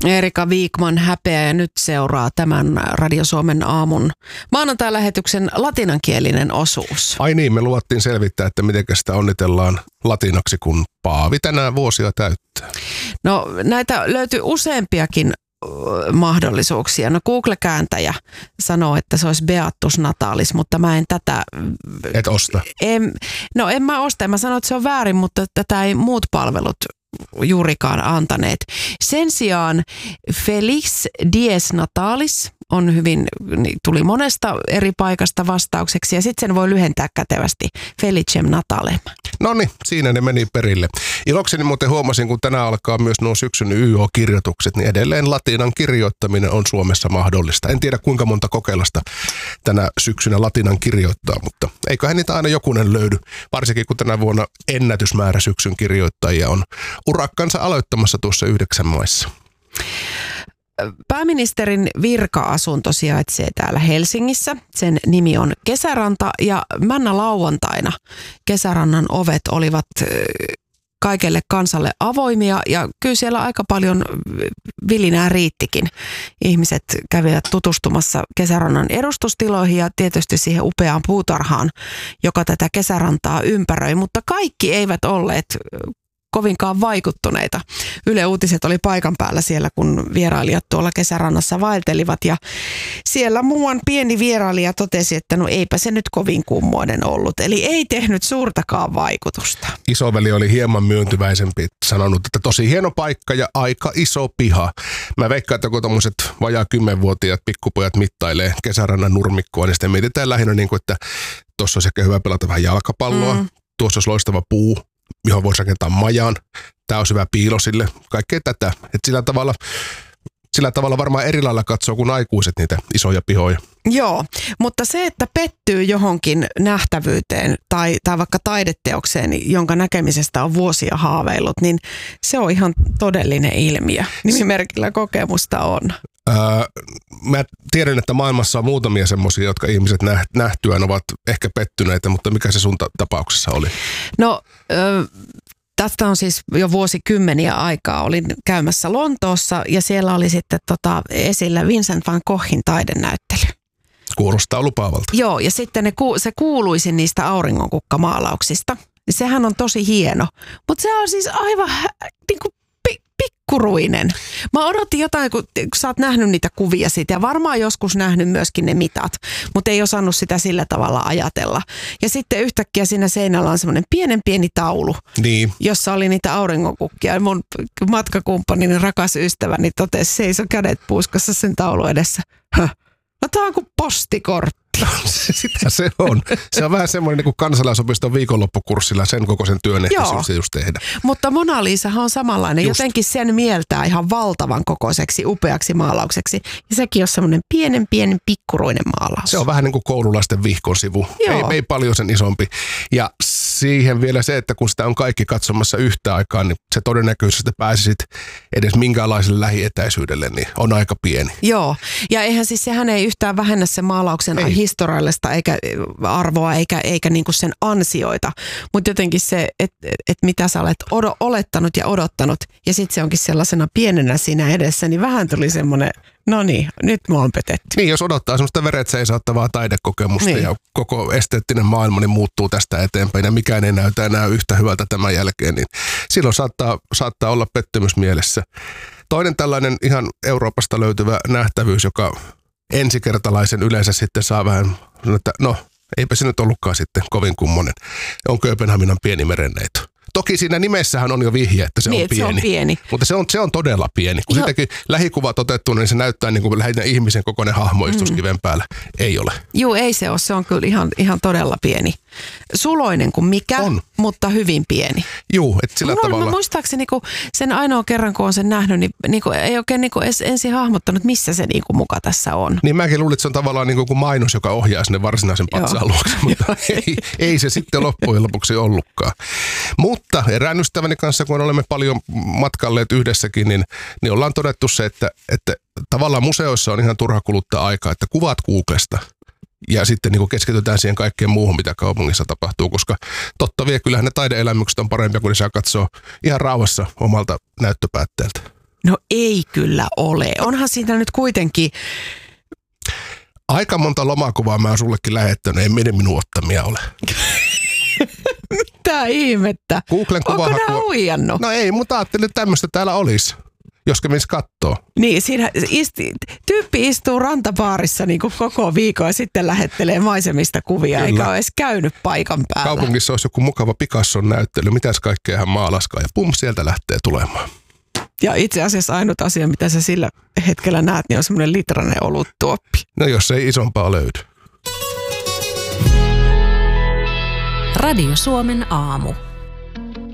Erika Viikman häpeä ja nyt seuraa tämän Radio Suomen aamun maanantai-lähetyksen latinankielinen osuus. Ai niin, me luvattiin selvittää, että miten sitä onnitellaan latinaksi, kun Paavi tänään vuosia täyttää. No näitä löytyy useampiakin mahdollisuuksia. No Google-kääntäjä sanoo, että se olisi Beatus Natalis, mutta mä en tätä... Et osta? En mä osta. Mä sanon, että se on väärin, mutta tätä ei muut palvelut juurikaan antaneet. Sen sijaan Felix Dies Natalis on tuli monesta eri paikasta vastaukseksi ja sitten sen voi lyhentää kätevästi Felicem Natalem. No niin, siinä ne meni perille. Ilokseni muuten huomasin, kun tänään alkaa myös nuo syksyn YO-kirjoitukset, niin edelleen latinan kirjoittaminen on Suomessa mahdollista. En tiedä kuinka monta kokeilasta tänä syksynä latinan kirjoittaa, mutta eiköhän niitä aina jokunen löydy. Varsinkin kun tänä vuonna ennätysmäärä syksyn kirjoittajia on urakkansa aloittamassa tuossa 9 maissa. Pääministerin virka-asunto sijaitsee täällä Helsingissä. Sen nimi on Kesäranta ja männä lauantaina Kesärannan ovet olivat kaikelle kansalle avoimia ja kyllä siellä aika paljon vilinää riittikin. Ihmiset kävivät tutustumassa Kesärannan edustustiloihin ja tietysti siihen upeaan puutarhaan, joka tätä Kesärantaa ympäröi, mutta kaikki eivät olleet kovinkaan vaikuttuneita. Yle Uutiset oli paikan päällä siellä, kun vierailijat tuolla Kesärannassa vaeltelivat ja siellä muuan pieni vierailija totesi, että no eipä se nyt kovin kummoinen ollut. Eli ei tehnyt suurtakaan vaikutusta. Isoveli oli hieman myöntyväisempi, sanonut, että tosi hieno paikka ja aika iso piha. Mä veikkaan, että kun tommoset vajaa 10-vuotiaat pikkupojat mittailee Kesärannan nurmikkoa, niin sitten mietitään lähinnä niin kuin, että tuossa olisi ehkä hyvä pelata vähän jalkapalloa, tuossa olisi loistava puu, johon voisi rakentaa majan. Tämä on hyvä piilo sille. Kaikkea tätä. Et sillä tavalla varmaan eri lailla katsoo kuin aikuiset niitä isoja pihoja. Joo, mutta se, että pettyy johonkin nähtävyyteen tai vaikka taideteokseen, jonka näkemisestä on vuosia haaveillut, niin se on ihan todellinen ilmiö. Nimimerkillä kokemusta on. Mä tiedän, että maailmassa on muutamia semmoisia, jotka ihmiset nähtyään ovat ehkä pettyneitä, mutta mikä se sun tapauksessa oli? No, tästä on siis jo vuosikymmeniä aikaa. Olin käymässä Lontoossa ja siellä oli sitten esillä Vincent van Goghin taidenäyttely. Kuulostaa lupaavalta. Joo, ja sitten se kuuluisi niistä auringonkukkamaalauksista. Sehän on tosi hieno, mutta se on siis aivan niin kuin pikkuruinen. Mä odotin jotain, kun sä oot nähnyt niitä kuvia siitä ja varmaan joskus nähnyt myöskin ne mitat, mutta ei osannut sitä sillä tavalla ajatella. Ja sitten yhtäkkiä siinä seinällä on semmoinen pieni taulu, niin, jossa oli niitä auringonkukkia. Mun matkakumppanini rakas ystäväni totesi, seiso kädet puuskassa sen taulu edessä. No tää on kuin postikortti. Sitä se on. Se on vähän semmoinen niin kuin kansalaisopiston viikonloppukurssilla sen kokoisen työn ehti se just tehdä. Mutta Mona Lisahan on samanlainen. Just. Jotenkin sen mieltää ihan valtavan kokoiseksi, upeaksi maalaukseksi. Ja sekin on semmoinen pienen pikkuruinen maalaus. Se on vähän niin kuin koululaisten vihkon sivu. Ei paljon sen isompi. Ja siihen vielä se, että kun sitä on kaikki katsomassa yhtä aikaa, niin se todennäköisesti, että pääsisit edes minkäänlaiselle lähietäisyydelle, niin on aika pieni. Joo. Ja eihän siis sehän ei yhtään vähennä sen maalauksen historiallista eikä arvoa eikä niinku sen ansioita. Mutta jotenkin se, että mitä sä olet olettanut ja odottanut ja sitten se onkin sellaisena pienenä siinä edessä, niin vähän tuli semmoinen, no niin, nyt mä oon petetty. Niin, jos odottaa semmoista veret seisauttavaa taidekokemusta ja koko esteettinen maailma niin muuttuu tästä eteenpäin ja mikään ei näytä enää yhtä hyvältä tämän jälkeen, niin silloin saattaa olla pettymys mielessä. Toinen tällainen ihan Euroopasta löytyvä nähtävyys, joka ensikertalaisen yleensä sitten saa vähän, että no eipä se nyt ollutkaan sitten kovin kummonen, on Kööpenhaminan pieni merenneito. Toki siinä nimessähän on jo vihje, että se on pieni. Se on pieni. Mutta se on todella pieni. Kun sitäkin lähikuvat otettuna, niin se näyttää niin kuin lähinnä ihmisen kokoinen hahmo istuskiven päällä. Ei ole. Joo, ei se ole. Se on kyllä ihan todella pieni. Suloinen kuin mikä, mutta hyvin pieni. Joo, että sillä tavalla. Mä muistaakseni sen ainoa kerran, kun on sen nähnyt, niin ei oikein ensin hahmottanut, missä se muka tässä on. Niin mäkin luulin, että se on tavallaan niin kuin mainos, joka ohjaa sinne varsinaisen patsaan luokse, mutta ei se sitten loppujen lopuksi ollutkaan. Mutta erään ystäväni kanssa, kun olemme paljon matkalleet yhdessäkin, niin ollaan todettu se, että tavallaan museoissa on ihan turha kuluttaa aikaa, että kuvaat Googlesta ja sitten niin kuin keskitytään siihen kaikkeen muuhun, mitä kaupungissa tapahtuu, koska totta vie, kyllähän ne taideelämykset on parempia, kun ne saa katsoa ihan rauhassa omalta näyttöpäätteeltä. No ei kyllä ole. Onhan siitä nyt kuitenkin... Aika monta lomakuvaa mä oon sullekin lähettänyt, ei minun ottamia ole. Mitä ihmettä? Googlen Onko nää huijannut? No ei, mutta ajattelin, että tämmöistä täällä olisi, jos kävisi kattoo. Niin, siinä tyyppi istuu rantabaarissa niin kuin koko viikon ja sitten lähettelee maisemista kuvia, kyllä. Eikä ole edes käynyt paikan päällä. Kaupungissa olisi joku mukava Picasson näyttely, mitäs kaikkea hän maalaskaan ja pum, sieltä lähtee tulemaan. Ja itse asiassa ainut asia, mitä sä sillä hetkellä näet, niin on semmoinen litrainen oluttuoppi. No jos ei isompaa löydy. Radio Suomen aamu.